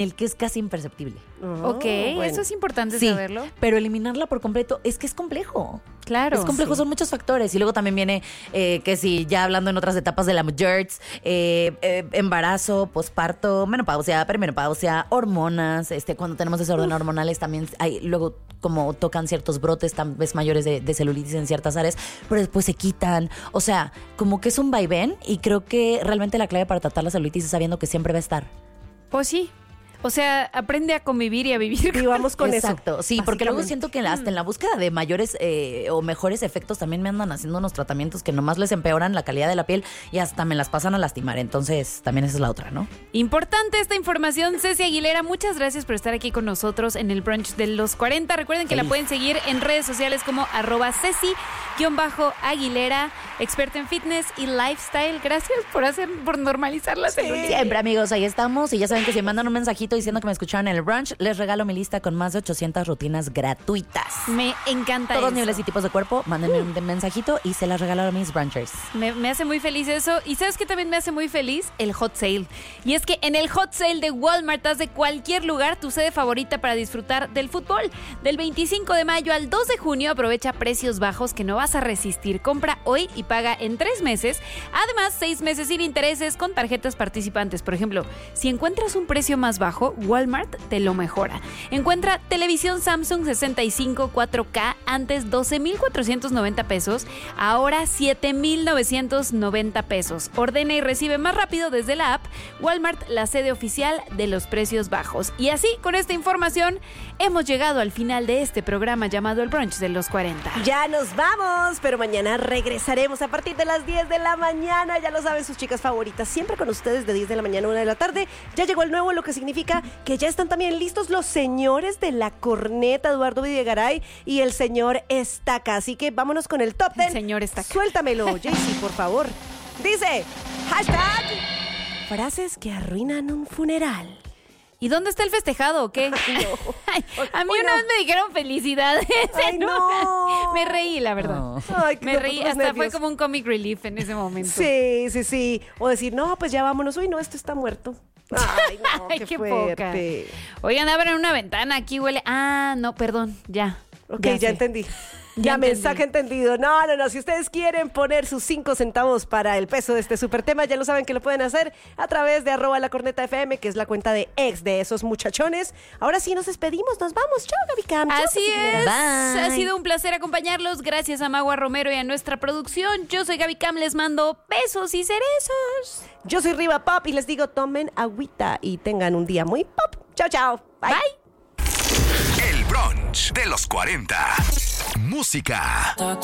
el que es casi imperceptible. Ok, bueno. Eso es importante saberlo. Pero eliminarla por completo es que es complejo. Claro. Es complejo, son muchos factores. Y luego también viene que si ya hablando en otras etapas de la mujer, embarazo, posparto, menopausia, perimenopausia, hormonas, cuando tenemos desorden hormonales también hay luego como tocan ciertos brotes tal vez mayores de celulitis en ciertas áreas, pero después se quitan. O sea, como que es un vaivén y creo que realmente la clave para tratar la celulitis es sabiendo que siempre va a estar. Pues sí. O sea, aprende a convivir y a vivir. Y vamos con eso. Exacto, sí, porque luego siento que hasta en la búsqueda de mayores o mejores efectos también me andan haciendo unos tratamientos que nomás les empeoran la calidad de la piel y hasta me las pasan a lastimar. Entonces, también esa es la otra, ¿no? Importante esta información. Ceci Aguilera, muchas gracias por estar aquí con nosotros en el brunch de los 40. Recuerden que la pueden seguir en redes sociales como @Ceci_Aguilera, experta en fitness y lifestyle. Gracias por normalizar la celulitis. Siempre, amigos, ahí estamos. Y ya saben que si me mandan un mensajito diciendo que me escucharon en el brunch, les regalo mi lista con más de 800 rutinas gratuitas. Me encanta Todos eso. niveles y tipos de cuerpo, mándenme un mensajito y se las regalo a mis brunchers. Me hace muy feliz eso. Y ¿sabes qué también me hace muy feliz? El hot sale. Y es que en el hot sale de Walmart haz de cualquier lugar tu sede favorita para disfrutar del fútbol. Del 25 de mayo al 2 de junio aprovecha precios bajos que no vas a resistir. Compra hoy y paga en 3 meses. Además, 6 meses sin intereses con tarjetas participantes. Por ejemplo, si encuentras un precio más bajo, Walmart te lo mejora. Encuentra televisión Samsung 65 4K antes 12,490 pesos, ahora 7,990 pesos. Ordena y recibe más rápido desde la app. Walmart, la sede oficial de los precios bajos. Y así, con esta información, hemos llegado al final de este programa llamado El Brunch de los 40. Ya nos vamos, pero mañana regresaremos a partir de las 10 de la mañana. Ya lo saben, sus chicas favoritas, siempre con ustedes de 10 de la mañana a 1 de la tarde. Ya llegó el nuevo, lo que significa que ya están también listos los señores de la corneta, Eduardo Videgaray y el señor Estaca. Así que vámonos con el top 10. El señor Estaca. Suéltamelo, Jaycee, por favor. Dice, hashtag, frases que arruinan un funeral. ¿Y dónde está el festejado o qué? No. Ay, a mí una vez me dijeron felicidades. Ay, no. Me reí, la verdad. No. Ay, Me reí, hasta nervios. fue como un comic relief en ese momento. Sí. O decir, no, pues ya vámonos. Uy, no, esto está muerto. Ay, no, Ay, qué poca. fuerte. Oigan, abran una ventana, aquí huele. Ah, no, perdón, ya. Ok, ya sé. entendí. Ya Ya entendí. mensaje entendido. No. Si ustedes quieren poner sus 5 centavos para el peso de este super tema, ya lo saben que lo pueden hacer a través de @lacornetafm, que es la cuenta de ex de esos muchachones. Ahora sí nos despedimos, nos vamos. Chao, Gaby Cam. Chao, Así Ceci es. Aguilera. Bye. Ha sido un placer acompañarlos. Gracias a Magua Romero y a nuestra producción. Yo soy Gaby Cam, les mando besos y cerezos. Yo soy Riva Pop y les digo, tomen agüita y tengan un día muy pop. Chao. Bye. Bye. El brunch de los 40. Música.